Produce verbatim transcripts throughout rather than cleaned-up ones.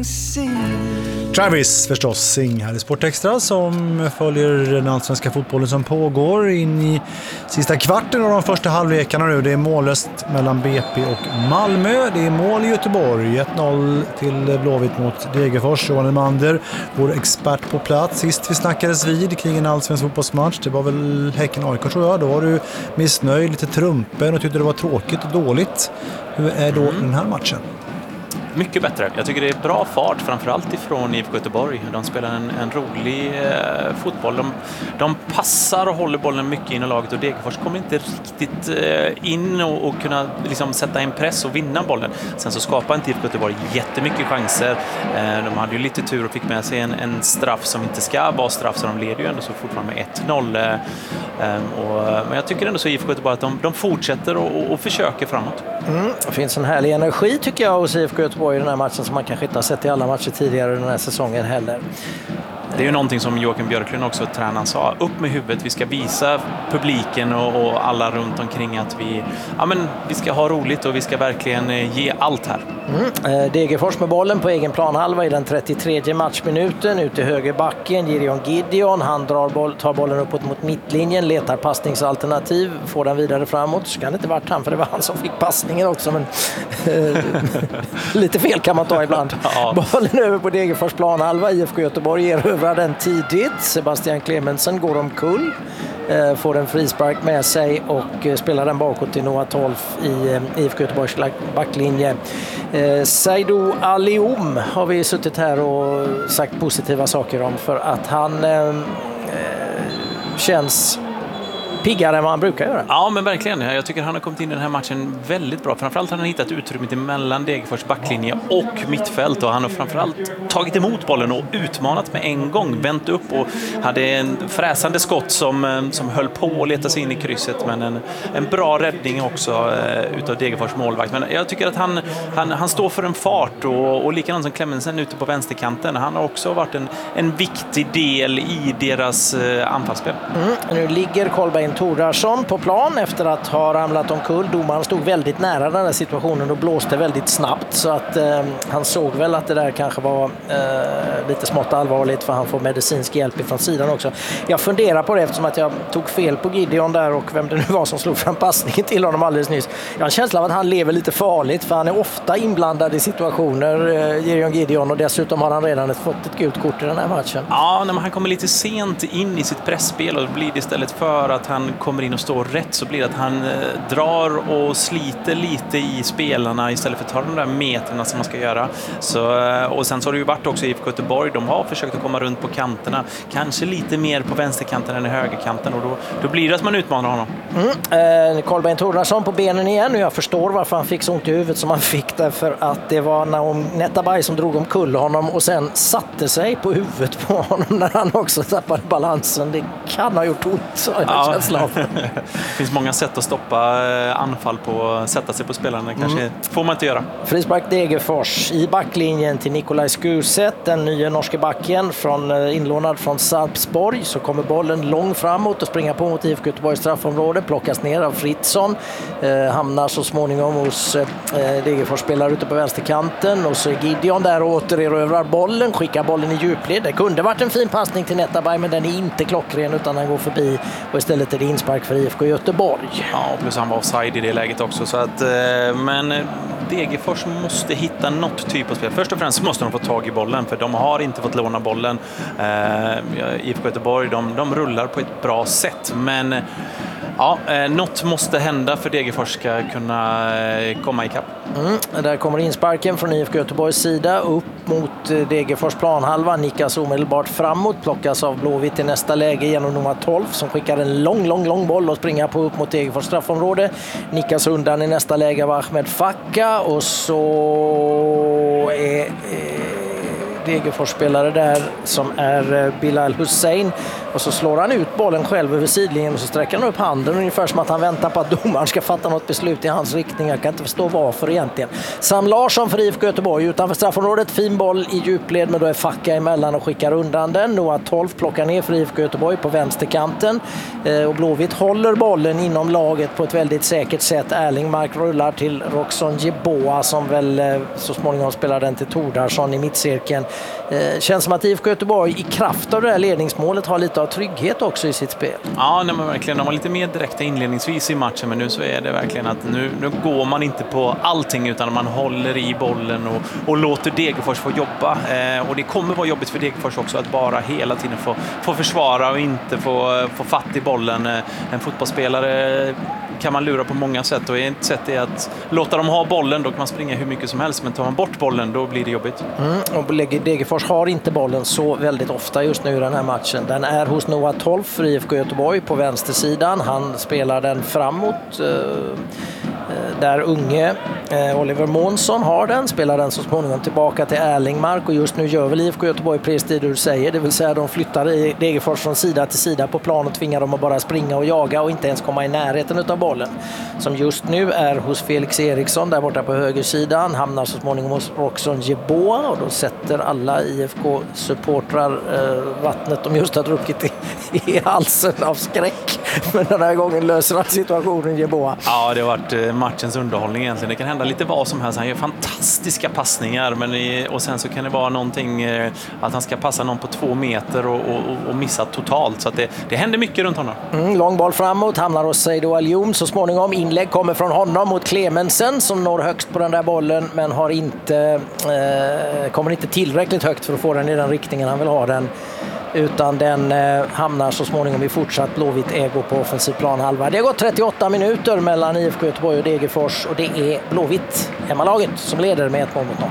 Travis förstås, Sing här i Sportextra som följer den allsvenska fotbollen som pågår in i sista kvarten av de första halvlekarna nu. Det är mållöst mellan B P och Malmö. Det är mål i Göteborg. ett noll till Blåvitt mot Degerfors. Johan Elmander, vår expert på plats. Sist vi snackades vid kring en allsvensk fotbollsmatch, det var väl Häcken-A I K tror jag. Då var du missnöjd, lite trumpen och tyckte det var tråkigt och dåligt. Hur är då mm. den här matchen? Mycket bättre. Jag tycker det är bra fart, framförallt ifrån I F K Göteborg. De spelar en, en rolig eh, fotboll. De, de passar och håller bollen mycket in i laget och Degerfors kommer inte riktigt eh, in och, och kunna liksom, sätta en press och vinna bollen. Sen så skapar inte I F K Göteborg jättemycket chanser. Eh, de hade ju lite tur och fick med sig en, en straff som inte ska vara straff, så de leder ju ändå så fortfarande med ett noll. Eh, och, men jag tycker ändå så I F K Göteborg att de, de fortsätter och, och, och försöker framåt. Mm, det finns en härlig energi tycker jag hos I F K Göteborg i den här matchen som man kanske inte har sett i alla matcher tidigare den här säsongen heller. Det är ju någonting som Joakim Björklund också, tränaren, sa. Upp med huvudet, vi ska visa publiken och, och alla runt omkring att vi, ja, men, vi ska ha roligt och vi ska verkligen ge allt här. Mm. Degerfors med bollen på egen planhalva i den trettiotredje matchminuten. Ut i höger backen, Jirion Gideon. Han drar boll, tar bollen uppåt mot mittlinjen, letar passningsalternativ, får den vidare framåt. Så kan det inte varit han, för det var han som fick passningen också. Men lite fel kan man ta ibland. Ja. Bollen över på Degerfors planhalva. I F K Göteborg ger över den tidigt. Sebastian Clemensen går omkull. Får en frispark med sig och spelar den bakåt till Noah Tolf i I F K Göteborgs backlinje. Seydou Alioum har vi suttit här och sagt positiva saker om, för att han eh, känns piggare än vad han brukar göra. Ja, men verkligen. Jag tycker han har kommit in i den här matchen väldigt bra. Framförallt har han hittat utrymmet mellan Degerfors backlinje och mittfält, och han har framförallt tagit emot bollen och utmanat med en gång, vänt upp och hade en fräsande skott som, som höll på att leta sig in i krysset, men en, en bra räddning också uh, utav Degerfors målvakt. Men jag tycker att han, han, han står för en fart, och, och likadant som Clemensen ute på vänsterkanten. Han har också varit en, en viktig del i deras uh, anfallsspel. Mm, nu ligger Kolbeinn Thordarson på plan efter att ha ramlat omkull. Domaren stod väldigt nära den här situationen och blåste väldigt snabbt, så att eh, han såg väl att det där kanske var eh, lite smått allvarligt, för han får medicinsk hjälp ifrån sidan också. Jag funderar på det eftersom att jag tog fel på Gideon där och vem det nu var som slog fram passningen till honom alldeles nyss. Jag har en känsla av att han lever lite farligt, för han är ofta inblandad i situationer, eh, Jirion Gideon, och dessutom har han redan fått ett gult kort i den här matchen. Ja, men han kommer lite sent in i sitt pressspel, och blir det istället för att han kommer in och står rätt, så blir det att han eh, drar och sliter lite i spelarna istället för att ta de där meterna som man ska göra. Så, eh, och sen så har det ju varit också i I F K Göteborg, de har försökt att komma runt på kanterna, kanske lite mer på vänsterkanten än i högerkanten, och då, då blir det att man utmanar honom. Mm. Eh, Kolbeinn Thordarson på benen igen, och jag förstår varför han fick så ont i huvudet som han fick, därför att det var Naum Netabay som drog omkull honom och sen satte sig på huvudet på honom när han också tappade balansen. Det kan ha gjort ont, så jag ja. känsla av. Det finns många sätt att stoppa anfall på, sätta sig på spelarna. Kanske mm. får man inte göra. Frispark Degerfors i backlinjen till Nikolaj Skuset, den nya norske backen från, inlånad från Sarpsborg. Så kommer bollen långt framåt och springer på mot I F K Göteborgs straffområde, plockas ner av Fritzson, eh, hamnar så småningom hos eh, Degerfors spelare ute på vänsterkanten, och så är Gideon där och återerövrar bollen, skickar bollen i djupled. Det kunde varit en fin passning till Netabay, men den är inte klockren, utan den går förbi, och istället är det inspark för I F K Göteborg. Ja, plus han var offside i det läget också. Så att, men Degerfors måste hitta något typ av spel. Först och främst måste de få tag i bollen, för de har inte fått låna bollen. I F K Göteborg, de, de rullar på ett bra sätt, men ja, något måste hända för Degerfors ska kunna komma ikapp. Mm, där kommer insparken från I F K Göteborgs sida upp mot Degerfors planhalva. Nickas omedelbart framåt, plockas av Blåvitt i nästa läge genom nummer tolv som skickar en lång, lång, lång boll och springer på upp mot Degerfors straffområde. Nickas undan i nästa läge av Ahmed Facka, och så är... är Degerfors-spelare där som är Bilal Hussein. Och så slår han ut bollen själv över sidlinjen och så sträcker han upp handen ungefär som att han väntar på att domaren ska fatta något beslut i hans riktning. Jag kan inte förstå varför egentligen. Sam Larsson för I F K Göteborg utanför straffområdet. Fin boll i djupled, men då är Facka emellan och skickar undan den. Noah tolv plockar ner för I F K Göteborg på vänsterkanten. Eh, och Blåvitt håller bollen inom laget på ett väldigt säkert sätt. Erlingmark rullar till Roxon Jeboa som väl eh, så småningom spelar den till Tordarsson i mittcirkeln. Eh, känns som att I F K Göteborg i kraft av det här ledningsmålet har lite av trygghet också i sitt spel. Ja, nej, men verkligen. De var lite mer direkta inledningsvis i matchen, men nu så är det verkligen att nu, nu går man inte på allting utan man håller i bollen och, och låter Degerfors få jobba. Eh, och det kommer vara jobbigt för Degerfors också att bara hela tiden få, få försvara och inte få, få fatt i bollen. Eh, en fotbollsspelare kan man lura på många sätt och ett sätt är att låta dem ha bollen, då kan man springa hur mycket som helst, men tar man bort bollen då blir det jobbigt. Mm, och Degerfors har inte bollen så väldigt ofta just nu i den här matchen. Den är hos Noah tolv för I F K Göteborg på vänstersidan. Han spelar den framåt eh, där unge eh, Oliver Månsson har den, spelar den så småningom tillbaka till Erlingmark och just nu gör väl I F K Göteborg precis det du säger, det vill säga de flyttar i Degerfors från sida till sida på plan och tvingar dem att bara springa och jaga och inte ens komma i närheten av bollen. Som just nu är hos Felix Eriksson där borta på högersidan, hamnar så småningom hos Roxon Jeboa och då sätter alla I F K-supportrar eh, vattnet de just har druckit i, i halsen av skräck. Men den här gången löser han situationen Jeboa. Ja, det har varit matchens underhållning egentligen. Det kan hända lite vad som helst. Han gör fantastiska passningar, men i, och sen så kan det vara någonting att han ska passa någon på två meter och, och, och missa totalt. Så att det, det händer mycket runt honom. Mm, lång boll framåt, hamnar hos Seydou Alioum så småningom. Inlägg kommer från honom mot Clemensen som når högst på den där bollen, men har inte, eh, kommer inte tillräckligt högt för att få den i den riktningen han vill ha den. Utan den eh, hamnar så småningom i fortsatt Blåvitt ägo på offensiv planhalva. Det har gått trettioåtta minuter mellan I F K Göteborg och Degerfors och det är Blåvitt, hemmalaget, som leder med ett mål mot noll.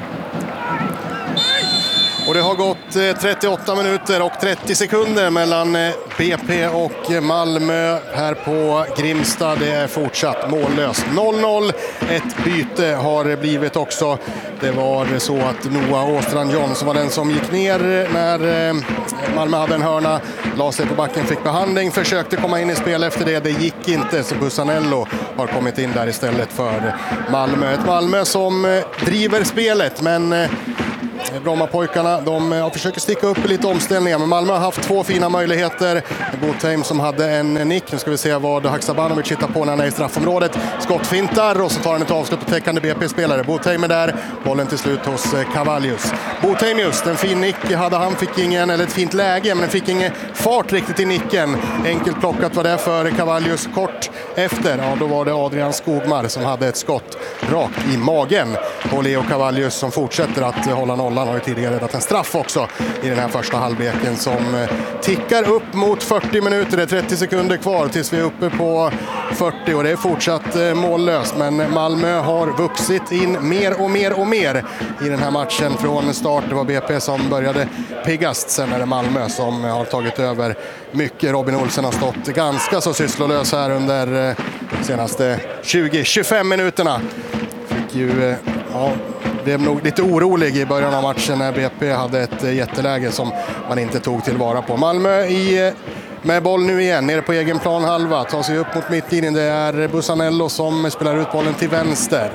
Och det har gått trettioåtta minuter och trettio sekunder mellan B P och Malmö här på Grimsta. Det är fortsatt mållöst. noll noll. Ett byte har blivit också. Det var så att Noah Åstrand Jonsson var den som gick ner när Malmö hade en hörna. La sig på backen, fick behandling, försökte komma in i spel efter det. Det gick inte, så Bussanello har kommit in där istället för Malmö. Ett Malmö som driver spelet, men Brommapojkarna, de försöker sticka upp lite omställningar, men Malmö har haft två fina möjligheter. Botheim som hade en nick, nu ska vi se vad Haksabanovic hittar på när han är i straffområdet. Skottfintar och så tar han ett avslut på täckande B P-spelare. Botheim är där, bollen till slut hos Cavallius. Botheim just, en fin nick hade han, fick ingen, eller ett fint läge, men fick ingen fart riktigt i nicken. Enkelt plockat var det för Cavallius. Kort efter, ja då var det Adrian Skogmar som hade ett skott rakt i magen på Leo Cavallius som fortsätter att hålla nollan. Har ju tidigare räddat en straff också i den här första halvleken som tickar upp mot fyrtio minuter. Det är trettio sekunder kvar tills vi är uppe på fyrtio och det är fortsatt mållöst. Men Malmö har vuxit in mer och mer och mer i den här matchen från start. Det var B P som började piggast, sen är det Malmö som har tagit över mycket. Robin Olsen har stått ganska så sysslolös här under de senaste tjugo till tjugofem minuterna. Fick ju, ja, blev nog lite orolig i början av matchen när B P hade ett jätteläge som man inte tog tillvara på. Malmö i, med boll nu igen, nere på egen plan halva, tar sig upp mot mittlinjen. Det är Bussanello som spelar ut bollen till vänster.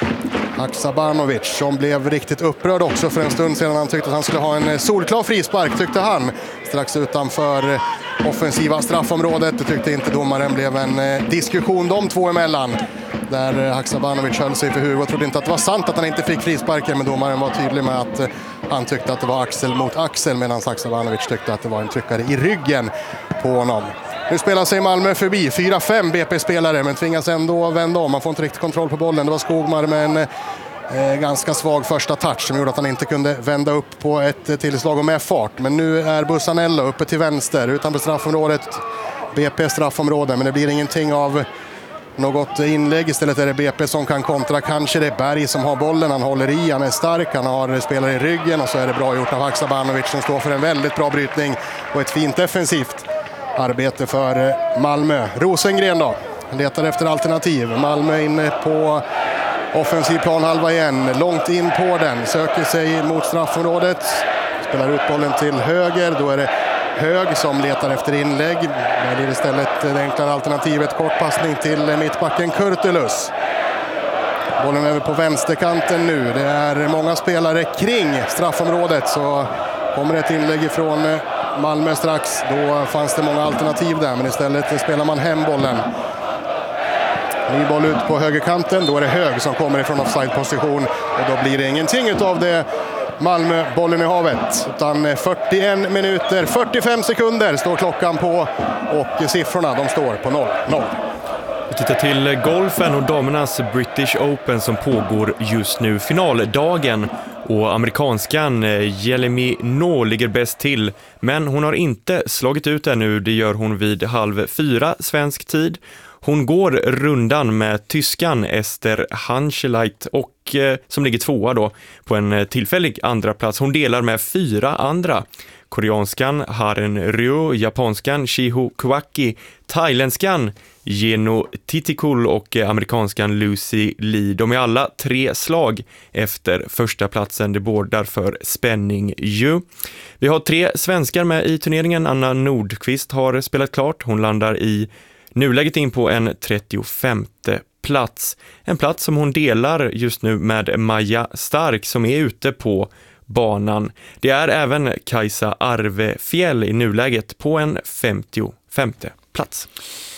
Haksabanovic som blev riktigt upprörd också för en stund sedan. Han tyckte att han skulle ha en solklar frispark, tyckte han. Strax utanför offensiva straffområdet. Det tyckte inte domaren, blev en diskussion de två emellan. Där Haksabanovic höll sig för huvudet och trodde inte att det var sant att han inte fick frisparken. Men domaren var tydlig med att han tyckte att det var axel mot axel, medan Haksabanovic tyckte att det var en tryckare i ryggen på honom. Nu spelar sig Malmö förbi fyra fem B P-spelare, men tvingas ändå vända om. Man får inte riktigt kontroll på bollen. Det var Skogmar med en eh, ganska svag första touch som gjorde att han inte kunde vända upp på ett tillslag och med fart. Men nu är Bussanello uppe till vänster utanför straffområdet. B P straffområde, men det blir ingenting av något inlägg. Istället är det B P som kan kontra. Kanske det är Berg som har bollen. Han håller i, han är stark, han har spelare i ryggen och så är det bra gjort av Haksabanovic som står för en väldigt bra brytning och ett fint defensivt arbete för Malmö. Rosengren då letar efter alternativ. Malmö inne på offensiv plan halva igen. Långt in på den. Söker sig mot straffområdet. spelar ut bollen till höger. Då är det Hög som letar efter inlägg. Det blir istället det enklare alternativet, kortpassning till mittbacken Kurtulus. Bollen över på vänsterkanten nu. Det är många spelare kring straffområdet, så kommer ett inlägg från Malmö strax. Då fanns det många alternativ där, men istället spelar man hem bollen. Ny boll ut på högerkanten. Då är det Hög som kommer ifrån offside-position, och då blir det ingenting utav det. Malmö, bollen i havet. Utan fyrtioen minuter, fyrtiofem sekunder står klockan på, och siffrorna de står på noll noll. Vi tittar till golfen och damernas British Open som pågår just nu. Finaldagen, och amerikanskan Jelemy Noh ligger bäst till. Men hon har inte slagit ut ännu, det gör hon vid halv fyra svensk tid. Hon går rundan med tyskan Esther Hanseleit och eh, som ligger tvåa då på en tillfällig andra plats. Hon delar med fyra andra. Koreanskan Haren Ryo, japanskan Shiho Kawaki, thailändskan Geno Titikul och amerikanskan Lucy Lee. De är alla tre slag efter första platsen. Det bordar för spänning ju. Vi har tre svenskar med i turneringen. Anna Nordqvist har spelat klart. Hon landar i nuläget in på en trettiofemte plats. En plats som hon delar just nu med Maja Stark som är ute på banan. Det är även Kajsa Arvefjäll i nuläget på en femtiofemte plats.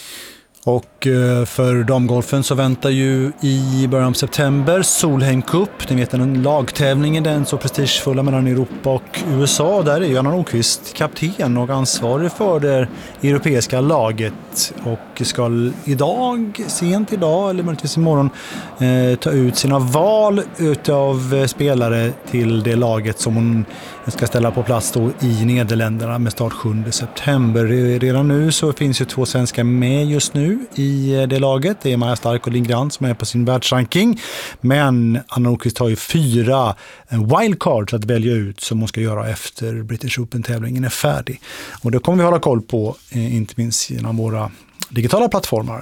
Och för damgolfen så väntar ju i början av september Solheim Cup. Ni vet den lagtävlingen, den så prestigefulla mellan Europa och U S A. Där är ju Anna Nordqvist kapten och ansvarig för det europeiska laget. Och ska idag, sent idag eller möjligtvis imorgon, eh, ta ut sina val utav spelare till det laget som hon ska ställa på plats då i Nederländerna med start sjunde september. Redan nu så finns ju två svenskar med just nu i det laget. Det är Maja Stark och Lindgren som är på sin världsranking. Men Anna Nordqvist har ju fyra wildcards att välja ut som hon ska göra efter British Open-tävlingen är färdig. Och det kommer vi hålla koll på, inte minst genom våra digitala plattformar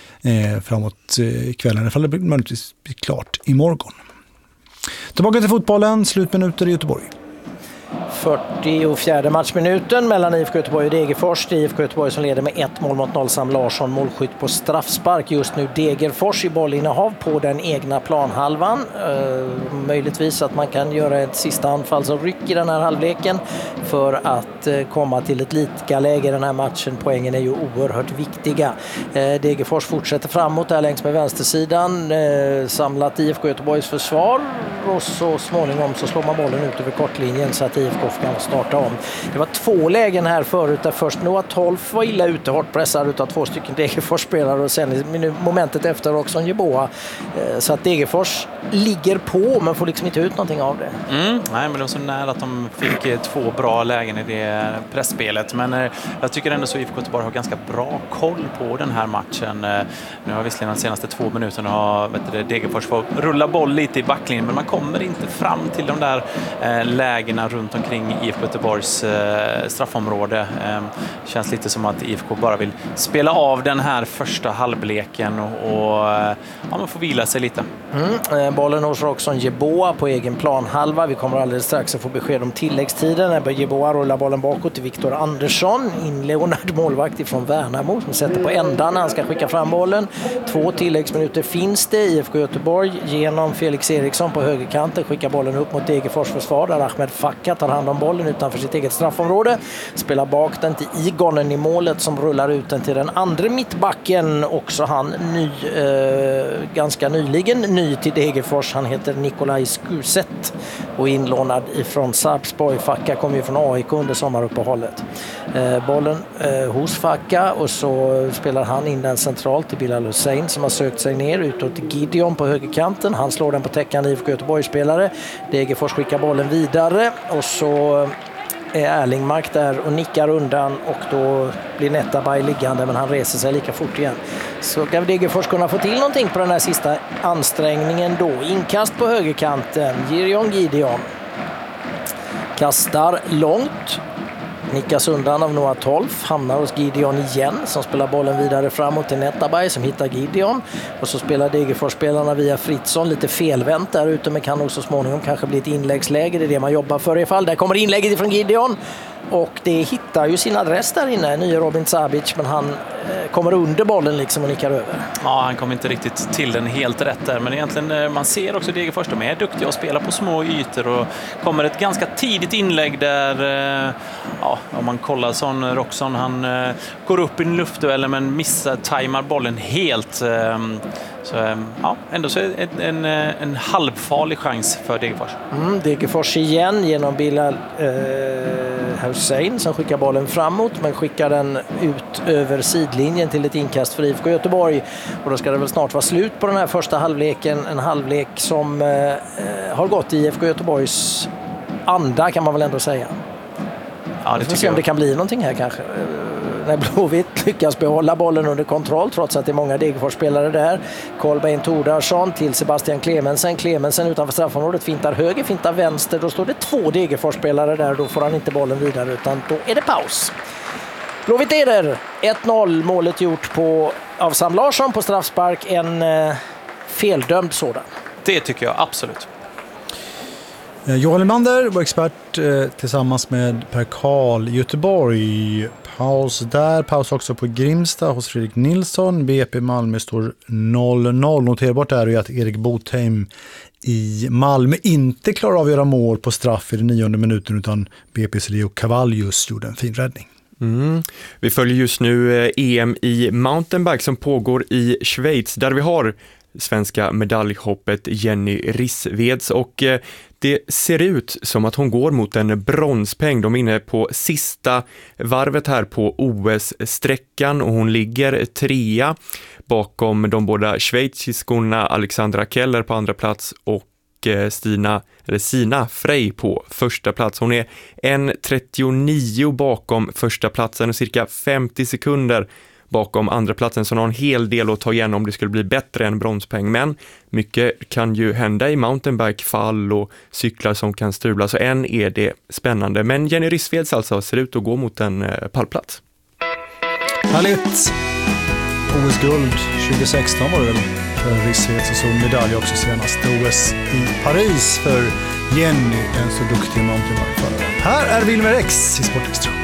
framåt kvällen. Ifall det blir möjligtvis klart imorgon. Tillbaka till fotbollen, slutminuter i Göteborg. fyrtiofjärde matchminuten mellan I F K Göteborg och Degerfors. I F K Göteborg som leder med ett mål mot noll. Sam Larsson målskytt på straffspark. Just nu Degerfors i bollinnehav på den egna planhalvan. Uh, möjligtvis att man kan göra ett sista anfallsryck i den här halvleken för att uh, komma till ett likaläge i den här matchen. Poängen är ju oerhört viktiga. Uh, Degerfors fortsätter framåt där längs med vänstersidan. Uh, samlat I F K Göteborgs försvar, och så småningom så slår man bollen ut över kortlinjen så att I F K kan starta om. Det var två lägen här förut där först Noah Tolf var illa ute, hårt pressad utav två stycken Degerfors-spelare, och sen i momentet efter också en Jeboa. Så att Degerfors ligger på men får liksom inte ut någonting av det. Mm, nej, men det var så nära att de fick två bra lägen i det pressspelet. Men jag tycker ändå så I F K Göteborg har ganska bra koll på den här matchen. Nu har visserligen de senaste två minuterna har vet du, Degerfors fått rulla boll lite i backlinjen, men man kommer inte fram till de där eh, lägena runt omkring I F K Göteborgs eh, straffområde. Eh, känns lite som att I F K bara vill spela av den här första halvleken och, och ja, man får vila sig lite. Mm. Eh, bollen hos Roxon Jeboa på egen planhalva. Vi kommer alldeles strax att få besked om tilläggstiden. När Jeboa rullar bollen bakåt till Viktor Andersson. Inleonad målvakt ifrån Värnamo som sätter på ändan när han ska skicka fram bollen. Två tilläggsminuter finns det. I F K Göteborg genom Felix Eriksson på högerkanten skickar bollen upp mot Degerfors försvar där Ahmed Facka tar hand om bollen utanför sitt eget straffområde. Spelar bak den till Igonen i målet som rullar ut den till den andra mittbacken. Också han ny, eh, ganska nyligen ny till Degerfors. Han heter Nikolaj Skuset och inlånad ifrån Sarpsborg. Facka kommer ju från A I K under sommaruppehållet. Eh, bollen eh, hos Facka och så spelar han in den centralt till Bilal Hussein som har sökt sig ner utåt till Gideon på högerkanten. Han slår den på täckande I F K Göteborg-spelare. Degerfors skickar bollen vidare och så är Erlingmark där och nickar undan och då blir Netabay liggande, men han reser sig lika fort igen. Så kan Degerfors kunna få till någonting på den här sista ansträngningen då. Inkast på högerkanten. Gideon Gideon kastar långt. nickas undan av Noah Tolf, hamnar hos Gideon igen som spelar bollen vidare framåt till Netabay som hittar Gideon, och så spelar Degerfors-spelarna via Fritzson lite felvänt där ute, men kan också småningom kanske bli ett inläggsläge. Det är det man jobbar för i alla fall. Där kommer inlägget från Gideon och det hittar ju sin adress där inne, nya Robin Sabic, men han eh, kommer under bollen liksom och nickar över. Ja, han kommer inte riktigt till den helt rätt där, men egentligen man ser också Degerfors, de är duktiga att spela på små ytor och kommer ett ganska tidigt inlägg där, eh, ja, om man kollar sån Roxon, han eh, går upp i en luftduell men missar, tajmar bollen helt. Eh, Så ja, ändå så är det en, en, en halvfarlig chans för Degerfors. Mm, Degerfors igen genom Bilal eh, Hussein som skickar bollen framåt, men skickar den ut över sidlinjen till ett inkast för I F K Göteborg. Och då ska det väl snart vara slut på den här första halvleken. En halvlek som eh, har gått i I F K Göteborgs anda, kan man väl ändå säga. Ja, det vi får se om det kan bli någonting här kanske. När Blåvitt lyckas behålla bollen under kontroll trots att det är många Degerfors-spelare där. Kolbeinn Tordarsson till Sebastian Clemensen. Clemensen utanför straffområdet fintar höger, fintar vänster. Då står det två Degerfors-spelare där. Då får han inte bollen vidare utan då är det paus. Blåvitt är där. ett noll, målet gjort på, av Sam Larsson på straffspark. En eh, feldömd sådan. Det tycker jag absolut. Johan Lemander var expert eh, tillsammans med Per Karl i Göteborg. Paus där, paus också på Grimsta hos Fredrik Nilsson. B P Malmö står noll noll. Noterbart är ju att Erik Botheim i Malmö inte klarar av att göra mål på straff i den nionde minuten, utan B P:s Leo Cavallius gjorde en fin räddning. Mm. Vi följer just nu E M i mountainbike som pågår i Schweiz, där vi har svenska medaljhoppet Jenny Rissveds, och det ser ut som att hon går mot en bronspeng. De är inne på sista varvet här på O S-sträckan och hon ligger trea bakom de båda schweiziskorna Alexandra Keller på andra plats och Stina, eller Sina Frey på första plats. Hon är en trettionio bakom första platsen och cirka femtio sekunder bakom andra platsen, så hon har en hel del att ta igen om det skulle bli bättre än bronspeng. Men mycket kan ju hända i mountainbike-fall och cyklar som kan strula, så än är det spännande. Men Jenny Rissveds alltså ser ut att gå mot en pallplats. Härligt! O S-guld tjugo sexton var det väl för Rissveds, och så medalj också senast. O S i Paris för Jenny, en så duktig mountainbike-förare. Här är Wilmer X i Sportextra.